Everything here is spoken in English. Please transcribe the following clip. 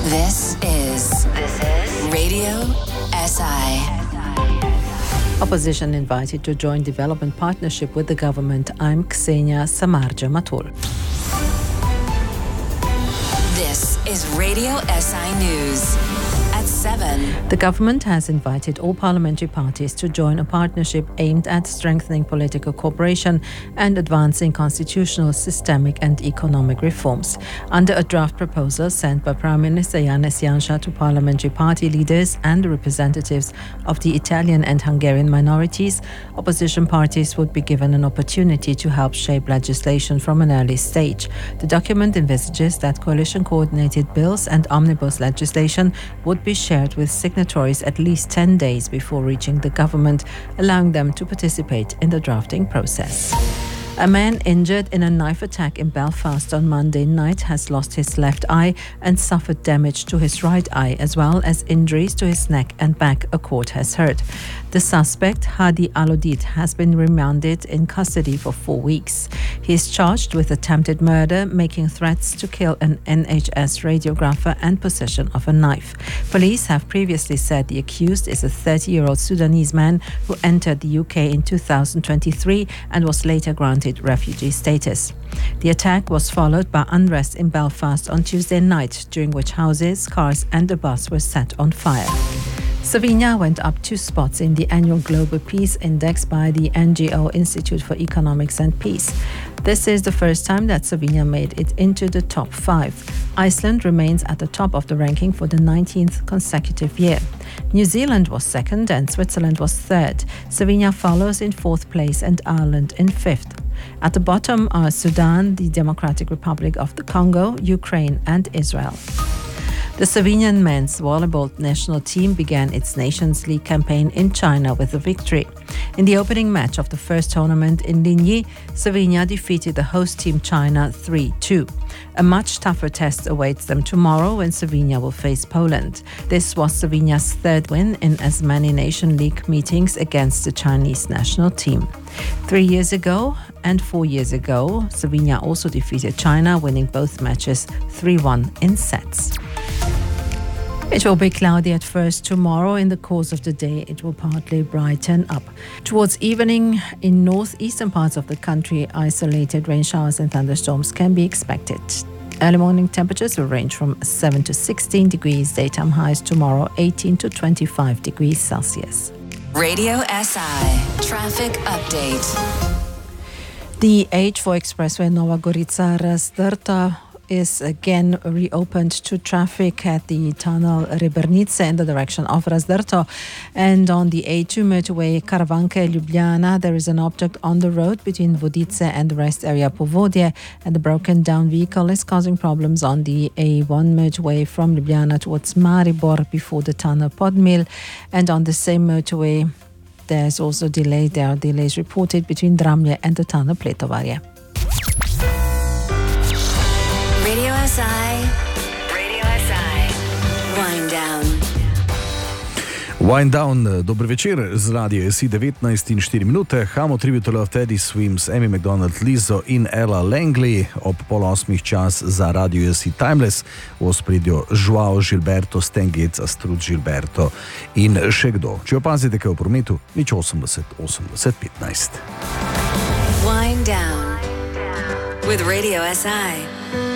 This is Radio SI. Opposition invited to join development partnership with the government. I'm Ksenia Samardzija-Matul. This is Radio SI News. At 7. The government has invited all parliamentary parties to join a partnership aimed at strengthening political cooperation and advancing constitutional, systemic and economic reforms. Under a draft proposal sent by Prime Minister Janez Janša to parliamentary party leaders and representatives of the Italian and Hungarian minorities, opposition parties would be given an opportunity to help shape legislation from an early stage. The document envisages that coalition-coordinated bills and omnibus legislation would be shared with signatories at least 10 days before reaching the government, allowing them to participate in the drafting process. A man injured in a knife attack in Belfast on Monday night has lost his left eye and suffered damage to his right eye, as well as injuries to his neck and back, a court has heard. The suspect, Hadi Alodit, has been remanded in custody for 4 weeks. He is charged with attempted murder, making threats to kill an NHS radiographer and possession of a knife. Police have previously said the accused is a 30-year-old Sudanese man who entered the UK in 2023 and was later granted refugee status. The attack was followed by unrest in Belfast on Tuesday night, during which houses, cars and a bus were set on fire. Slovenia went up 2 spots in the annual Global Peace Index by the NGO Institute for Economics and Peace. This is the first time that Slovenia made it into the top 5. Iceland remains at the top of the ranking for the 19th consecutive year. New Zealand was second and Switzerland was third. Slovenia follows in 4th place and Ireland in 5th. At the bottom are Sudan, the Democratic Republic of the Congo, Ukraine and Israel. The Slovenian men's volleyball national team began its Nations League campaign in China with a victory. In the opening match of the first tournament in Linyi, Slovenia defeated the host team China 3-2. A much tougher test awaits them tomorrow when Slovenia will face Poland. This was Slovenia's 3rd win in as many Nation League meetings against the Chinese national team. 3 years ago and 4 years ago, Slovenia also defeated China, winning both matches 3-1 in sets. It will be cloudy at first tomorrow. In the course of the day, it will partly brighten up. Towards evening, in northeastern parts of the country, isolated rain showers and thunderstorms can be expected. Early morning temperatures will range from 7 to 16 degrees. Daytime highs tomorrow 18 to 25 degrees Celsius. Radio SI Traffic Update. The H4 Expressway Nova Gorica-Razdrta is again reopened to traffic at the tunnel Rebernice in the direction of Razdrto. And on the A2 motorway Karavanke-Ljubljana, there is an object on the road between Vodice and the rest area Povodje, and the broken down vehicle is causing problems on the A1 motorway from Ljubljana towards Maribor before the tunnel Podmil. And on the same motorway, there's also delay. There are delays reported between Dramlje and the tunnel Pletovarje. Radio SI. Radio SI. Wind down. Wind down, dober večer, z radio SI 19 in 4 minute. Hamo Tribute of Teddy Swims, Amy McDonald, Lizzo in Ella Langley. Ob 7:30 čas za radio SI Timeless. V ospredju Joao Gilberto, Stan Getz, Astrud Gilberto in še kdo. Če opazite kaj v prometu, nič 80 80 15. Wind down with Radio SI.